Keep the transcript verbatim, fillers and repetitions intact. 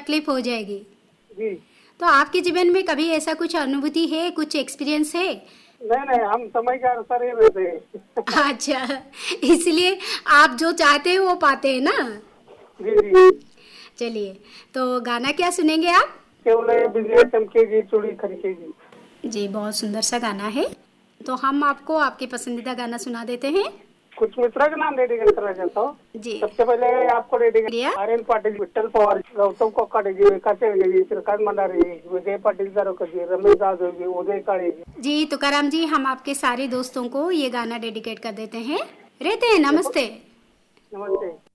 तकलीफ हो जाएगी। जी। तो आपके जीवन में कभी ऐसा कुछ अनुभूति है, कुछ एक्सपीरियंस है? नहीं नहीं, हम समय के अनुसार ही रहते हैं। अच्छा, इसलिए आप जो चाहते हैं वो पाते हैं ना। जी जी। चलिए, तो गाना क्या सुनेंगे आप? केवल बिजली चमकेगी चूड़ी खनकेगी। जी, बहुत सुंदर सा गाना है। तो हम आपको आपके पसंदीदा गाना सुना देते हैं। कुछ मित्रा का नाम डेडिकेट करना चाहता हूँ। जी। सबसे पहले आपको डेडिकेट दिया। आर्यन पाटिल, विठ्ठल पवार, गौतम कोकाटेजी, विकास हेगडेजी, श्रीकांत मंडारे, विजय पाटिल दारोकजी, रमेश जाधवजी, उदय काळेजी। जी तुकाराम जी, हम आपके सारे दोस्तों को ये गाना डेडिकेट कर देते हैं। रहते हैं, नमस्ते। नमस्ते।